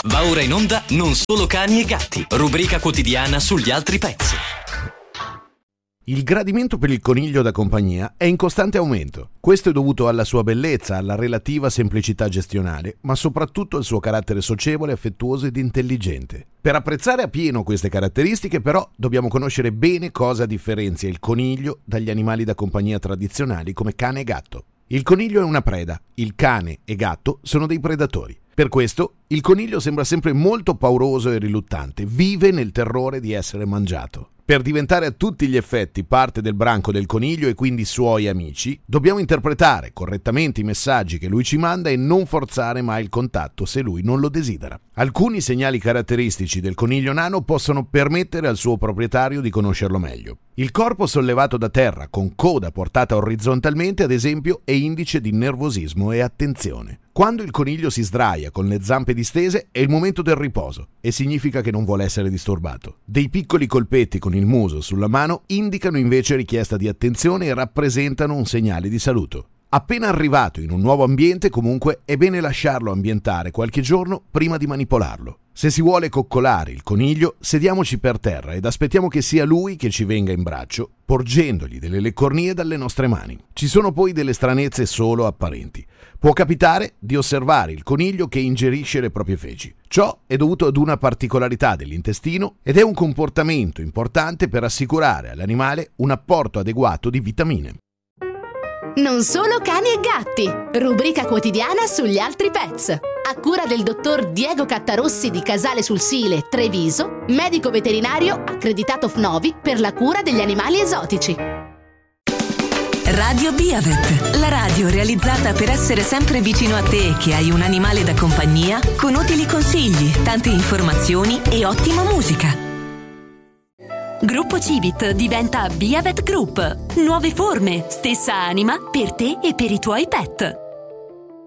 Va ora in onda Non solo cani e gatti, rubrica quotidiana sugli altri pets. Il gradimento per il coniglio da compagnia è in costante aumento. Questo è dovuto alla sua bellezza, alla relativa semplicità gestionale, ma soprattutto al suo carattere socievole, affettuoso ed intelligente. Per apprezzare appieno queste caratteristiche, però, dobbiamo conoscere bene cosa differenzia il coniglio dagli animali da compagnia tradizionali come cane e gatto. Il coniglio è una preda, il cane e gatto sono dei predatori. Per questo, il coniglio sembra sempre molto pauroso e riluttante, vive nel terrore di essere mangiato. Per diventare a tutti gli effetti parte del branco del coniglio e quindi suoi amici, dobbiamo interpretare correttamente i messaggi che lui ci manda e non forzare mai il contatto se lui non lo desidera. Alcuni segnali caratteristici del coniglio nano possono permettere al suo proprietario di conoscerlo meglio. Il corpo sollevato da terra con coda portata orizzontalmente, ad esempio, è indice di nervosismo e attenzione. Quando il coniglio si sdraia con le zampe distese è il momento del riposo e significa che non vuole essere disturbato. Dei piccoli colpetti con il muso sulla mano indicano invece richiesta di attenzione e rappresentano un segnale di saluto. Appena arrivato in un nuovo ambiente, comunque, è bene lasciarlo ambientare qualche giorno prima di manipolarlo. Se si vuole coccolare il coniglio, sediamoci per terra ed aspettiamo che sia lui che ci venga in braccio, porgendogli delle leccornie dalle nostre mani. Ci sono poi delle stranezze solo apparenti. Può capitare di osservare il coniglio che ingerisce le proprie feci. Ciò è dovuto ad una particolarità dell'intestino ed è un comportamento importante per assicurare all'animale un apporto adeguato di vitamine. Non solo cani e gatti, rubrica quotidiana sugli altri pets. A cura del dottor Diego Cattarossi di Casale sul Sile, Treviso, medico veterinario accreditato FNOVI per la cura degli animali esotici. Radio Biavet, la radio realizzata per essere sempre vicino a te che hai un animale da compagnia, con utili consigli, tante informazioni e ottima musica. Gruppo Civit diventa Biavet Group. Nuove forme, stessa anima per te e per i tuoi pet.